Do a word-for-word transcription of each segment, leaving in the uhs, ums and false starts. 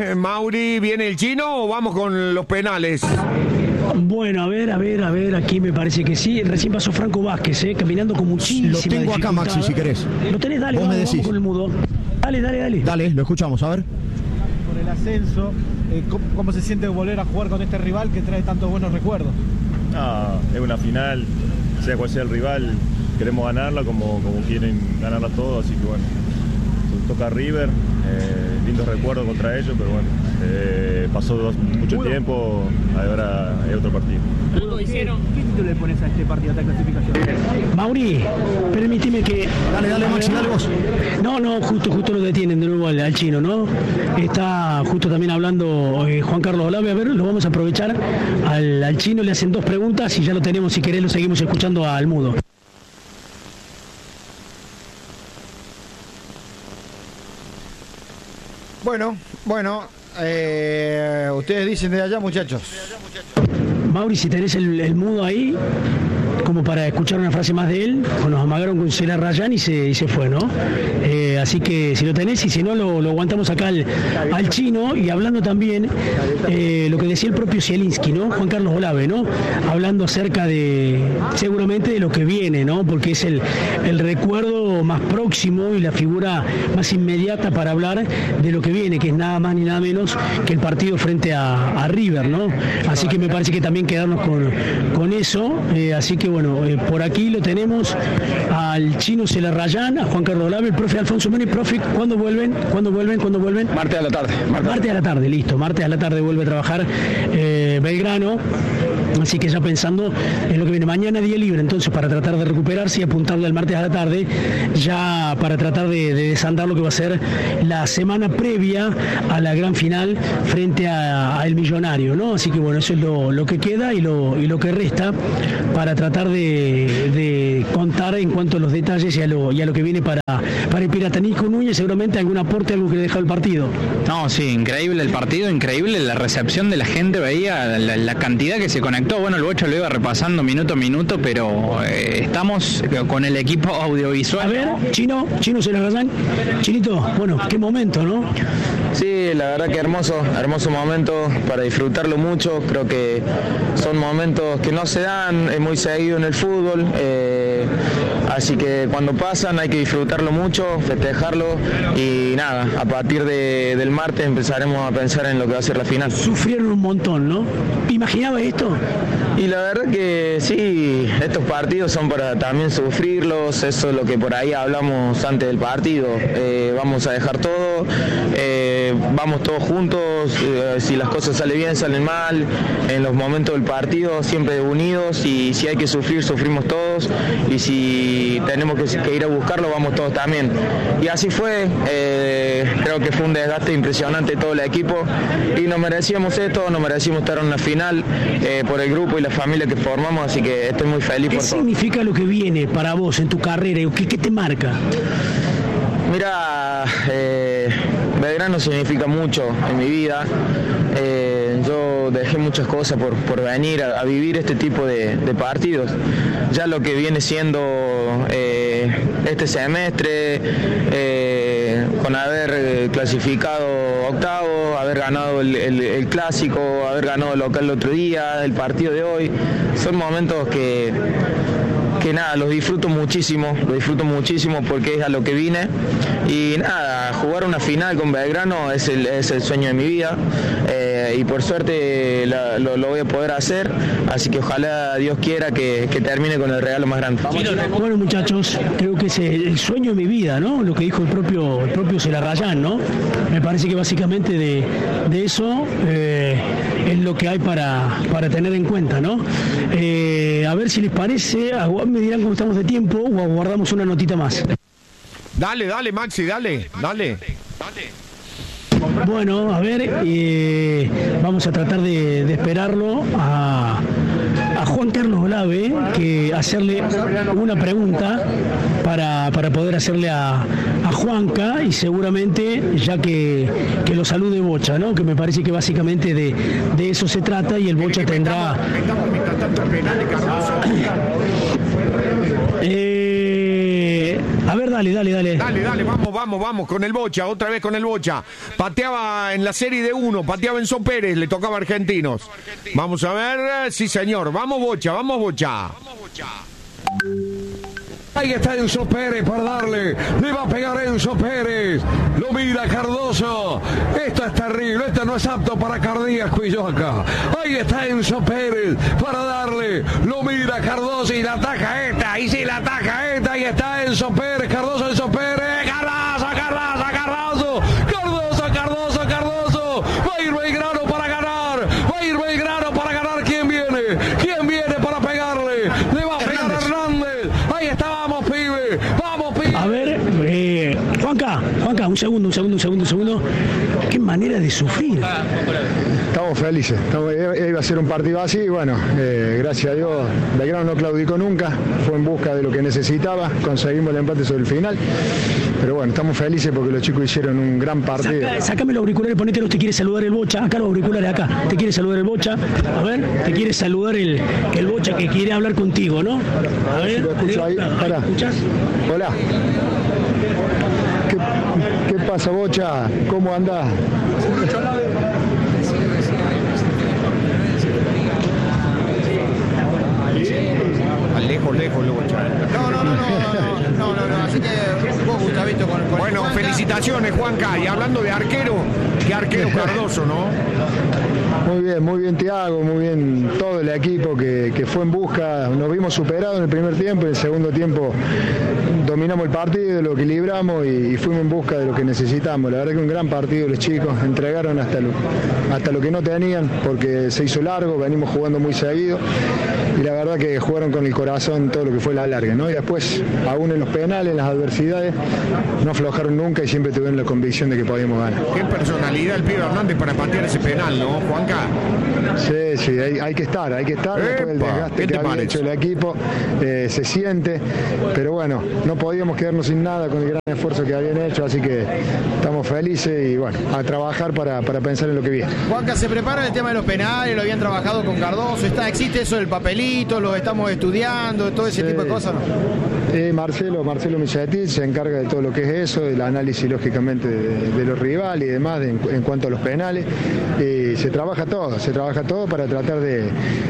eh, Mauri, ¿viene el chino o vamos con los penales? Bueno, a ver, a ver, a ver, aquí me parece que sí. Recién pasó Franco Vázquez, ¿eh? Caminando con muchísima Lo tengo acá, Maxi, si querés. ¿Lo tenés? Dale, Vos vamos, me decís. vamos con el mudo. Dale, dale, dale. Dale, lo escuchamos, a ver. Por el ascenso, eh, ¿cómo, ¿cómo se siente volver a jugar con este rival que trae tantos buenos recuerdos? No, es una final, sea cual sea el rival, queremos ganarla como, como quieren ganarla todos, así que bueno, toca River, eh, lindos recuerdos contra ellos, pero bueno, eh, pasó dos, mucho tiempo, ahora hay otro partido. ¿Qué, ¿Qué título le pones a este partido, a esta clasificación? Mauri, permíteme que... Dale, dale, Maxi, dale vos. No, no, justo, justo lo detienen de nuevo al, al chino, ¿no? Está justo también hablando eh, Juan Carlos Olave. A ver, lo vamos a aprovechar. Al, al chino le hacen dos preguntas y ya lo tenemos, si querés lo seguimos escuchando al mudo. Bueno, bueno, eh, ustedes dicen de allá, muchachos. Mauri, si tenés el, el mudo ahí, como para escuchar una frase más de él, pues nos amagaron con Cela Rayán y se, y se fue, ¿no? Eh, así que si lo tenés y si no, lo, lo aguantamos acá al, al chino, y hablando también eh, lo que decía el propio Zielinski, ¿no? Juan Carlos Olave, ¿no? Hablando acerca de, seguramente, de lo que viene, ¿no? Porque es el, el recuerdo más próximo y la figura más inmediata para hablar de lo que viene, que es nada más ni nada menos que el partido frente a, a River, ¿no? Así que me parece que también quedarnos con, con eso, eh, así que bueno, eh, por aquí lo tenemos al chino Cela Rayán, a Juan Carlos Olave, el profe Alfonso Meni. Profe, ¿cuándo vuelven? ¿Cuándo vuelven? ¿Cuándo vuelven? Martes a la tarde. Martes, martes a la tarde, listo. Martes a la tarde vuelve a trabajar eh, Belgrano. Así que ya pensando en lo que viene. Mañana día libre, entonces, para tratar de recuperarse y apuntarle al martes a la tarde, ya para tratar de, de desandar lo que va a ser la semana previa a la gran final frente a, a El Millonario, ¿no? Así que bueno, eso es lo, lo que queda y lo, y lo que resta para tratar de, de contar en cuanto a los detalles y a lo, y a lo que viene para, para el Pirata. Nico Núñez, seguramente algún aporte, algo que le deja el partido. No, sí, increíble el partido, increíble la recepción de la gente, veía la, la cantidad que se conectó. Bueno, el Bocho lo iba repasando minuto a minuto, pero eh, estamos con el equipo audiovisual. A ver, Chino, Chino Cela Rayán. Chinito, bueno, qué momento, ¿no? Sí, la verdad que hermoso, hermoso momento para disfrutarlo mucho. Creo que son momentos que no se dan eh, muy seguido en el fútbol, eh, así que cuando pasan hay que disfrutarlo mucho, festejarlo y nada, a partir de, del martes empezaremos a pensar en lo que va a ser la final. Sufrieron un montón, ¿no? ¿Imaginaba esto? Y la verdad que sí, estos partidos son para también sufrirlos, eso es lo que por ahí hablamos antes del partido. Eh, vamos a dejar todo, eh, vamos todos juntos, eh, si las cosas salen bien, salen mal, en los momentos del partido siempre unidos, y si hay que sufrir, sufrimos todos, y si tenemos que, que ir a buscarlo, vamos todos también. Y así fue, eh, creo que fue un desgaste impresionante todo el equipo, y nos merecíamos esto, nos merecíamos estar en una final eh, por el grupo y la familia que formamos, así que estoy muy feliz ¿Qué por todo. significa lo que viene para vos en tu carrera? ¿Qué, qué te marca? Mira, eh, Belgrano significa mucho en mi vida. Eh, yo dejé muchas cosas por, por venir a, a vivir este tipo de, de partidos. Ya lo que viene siendo eh, este semestre, eh, con haber eh, clasificado octavo, haber ganado el, el, el clásico, haber ganado el local el otro día, el partido de hoy, son momentos que... que nada, los disfruto muchísimo, lo disfruto muchísimo porque es a lo que vine, y nada, jugar una final con Belgrano es el, es el sueño de mi vida, eh, y por suerte la, lo, lo voy a poder hacer, así que ojalá Dios quiera que, que termine con el regalo más grande. Bueno, muchachos, creo que es el sueño de mi vida, ¿no? Lo que dijo el propio, el propio Cela Rayán, ¿no? Me parece que básicamente de, de eso eh, es lo que hay para, para tener en cuenta, ¿no? Eh, a ver si les parece, me dirán cómo estamos de tiempo o aguardamos una notita más. Dale, dale, Maxi, dale, dale. Bueno, a ver, eh, vamos a tratar de, de esperarlo a, a Juan Carlos Olave, que hacerle una pregunta para, para poder hacerle a, a Juanca, y seguramente ya que, que lo salude Bocha, ¿no? Que me parece que básicamente de, de eso se trata, y el Bocha tendrá... Eh, A ver, dale, dale, dale. Dale, dale, vamos, vamos, vamos, con el Bocha, otra vez con el Bocha. Pateaba en la serie de uno, pateaba Enzo Pérez, le tocaba a Argentinos. Vamos a ver, sí señor, vamos Bocha, vamos Bocha. Ahí está Enzo Pérez para darle. Le va a pegar Enzo Pérez. Lo mira Cardoso. Esto es terrible. Esto no es apto para cardíaco y yo acá. Ahí está Enzo Pérez para darle. Lo mira Cardoso y la ataja esta. Y si la ataja esta. Ahí está Enzo Pérez. Cardoso, Enzo Pérez. Cardoso, Cardoso, Cardoso. Cardoso, Cardoso, Cardoso. Va a ir Belgrano para ganar. Va a ir Belgrano para ganar. ¿Quién viene? ¿Quién viene para pegarle? Le va a pegar Hernández. Ahí está. Vamos, pibe. Vamos, pibe. A ver, eh, Juanca, Juanca, un segundo, un segundo, un segundo, un segundo. Qué manera de sufrir. Estamos felices. Estamos, iba a ser un partido así y bueno, eh, gracias a Dios, Belgrano no claudicó nunca. Fue en busca de lo que necesitaba. Conseguimos el empate sobre el final. Pero bueno, estamos felices porque los chicos hicieron un gran partido. Saca, sácame los auriculares, ponételos, te quiere saludar el Bocha. Acá los auriculares, acá. Te quiere saludar el Bocha. A ver, te quiere saludar el, el Bocha que quiere hablar contigo, ¿no? A ver, lo escucho ahí. Ahora. ¿Escuchás? Hola. ¿Qué, qué pasa, Bocha? ¿Cómo andás? Lejos, lejos, Bocha. No, no, no, no, no, no, no, no, así que vos, Gustavito, con, con Bueno, Juanca. felicitaciones, Juanca. Y hablando de arquero, qué arquero Cardoso, ¿no? Muy bien, muy bien Thiago, muy bien todo el equipo que, que fue en busca. Nos vimos superados en el primer tiempo, en el segundo tiempo dominamos el partido, lo equilibramos y, y fuimos en busca de lo que necesitamos. La verdad que un gran partido los chicos, entregaron hasta lo, hasta lo que no tenían porque se hizo largo, venimos jugando muy seguido y la verdad que jugaron con el corazón todo lo que fue la larga, ¿no? Y después, aún en los penales, en las adversidades, no aflojaron nunca y siempre tuvieron la convicción de que podíamos ganar. Qué personalidad el pibe Hernández para patear ese penal, ¿no, Juanca? Sí, sí, hay, hay que estar, hay que estar Epa, después del desgaste ¿qué que te había parece? hecho el equipo, eh, se siente, pero bueno, no podíamos quedarnos sin nada con el gran esfuerzo que habían hecho, así que estamos felices y bueno, a trabajar para, para pensar en lo que viene. Juanca, se prepara el tema de los penales, lo habían trabajado con Cardoso, está, existe eso del papelito, lo estamos estudiando, todo ese Sí. tipo de cosas, ¿no? Eh, Marcelo, Marcelo Michetti se encarga de todo lo que es eso, del análisis lógicamente de, de los rivales y demás de, en, en cuanto a los penales. Y se trabaja todo, se trabaja todo para tratar de,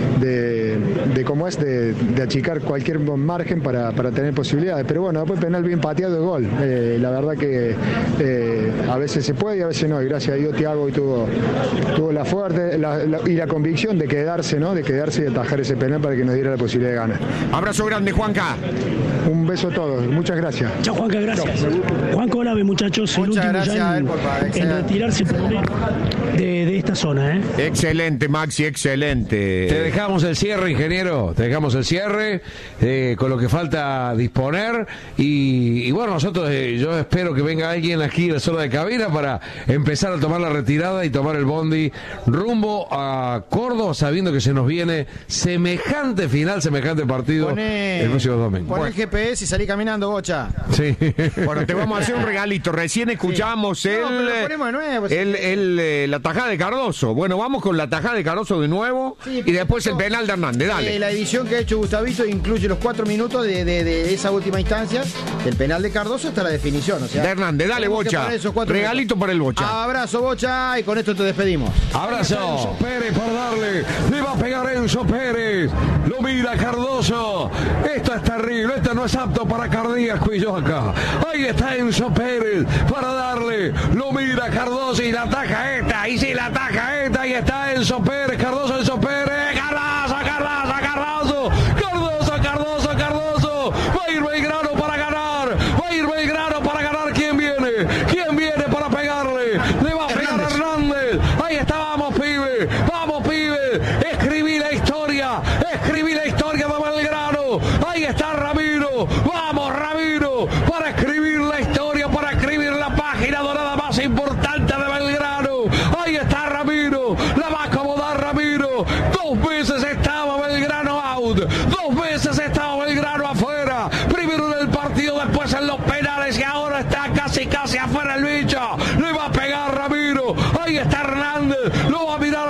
de, de cómo es, de, de achicar cualquier margen para, para tener posibilidades. Pero bueno, después penal bien pateado de gol. Eh, la verdad que eh, a veces se puede y a veces no. Y gracias a Dios Thiago tuvo, tuvo la fuerte la, la, y la convicción de quedarse, ¿no? De quedarse y atajar ese penal para que nos diera la posibilidad de ganar. Abrazo grande, Juanca. Un beso a todos, muchas gracias. Chao, Juanca, gracias. Juanco Olave, muchachos, el Muchas último gracias ya a él en, por pa- en excelente. retirarse por lo menos de, de esta zona, ¿eh? Excelente, Maxi, excelente. Te dejamos el cierre, ingeniero. Te dejamos el cierre eh, con lo que falta disponer. Y, y bueno, nosotros, eh, yo espero que venga alguien aquí en la zona de cabina para empezar a tomar la retirada y tomar el bondi rumbo a Córdoba, sabiendo que se nos viene semejante final, semejante partido Poné, el próximo domingo. Pon Bueno, el G P S y salí caminando, Bocha. sí. Bueno, te vamos a hacer un regalito. Recién escuchamos Sí. el, No, pero lo ponemos de nuevo, sí. el, el, eh, la tajada de Cardoso. Bueno, vamos con la tajada de Cardoso de nuevo Sí, y después el no, penal de Hernández. Dale. Eh, la edición que ha hecho Gustavito incluye los cuatro minutos de, de- de esa última instancia, del penal de Cardoso hasta la definición. O sea, De Hernández, dale, tenemos que Bocha. poner esos cuatro Regalito minutos. para el Bocha. Abrazo, Bocha, y con esto te despedimos. Abrazo. Enzo Pérez para darle. Le va a pegar Enzo Pérez. Lo mira Cardoso. Esto es terrible. Esto no es apto para cardíaco y yo acá. Ahí está Enzo Pérez para darle. Lo mira Cardoso y la ataja esta. Y si la ataja esta. Ahí está Enzo Pérez. Cardoso, Enzo Pérez. Cardoso, Cardoso, Cardoso. Cardoso, Cardoso, Cardoso. Va a ir Belgrano para ganar. Va a ir Belgrano para ganar. ¿Quién viene? ¿Quién viene para pegarle? Le va a pegar Hernández. Ahí está, vamos, pibe. Vamos, pibe. Escribí la historia. Escribí la historia de Belgrano. Ahí está Ramiro. Vamos, Ramiro. Para escribir la historia, para escribir la página dorada más importante de Belgrano. Ahí está Ramiro. La va a acomodar Ramiro. Dos veces estaba Belgrano out. Dos veces estaba Belgrano afuera. Primero en el partido, después en los penales y ahora está casi casi afuera el bicho. Le va a pegar Ramiro. Ahí está Hernández. Lo va a mirar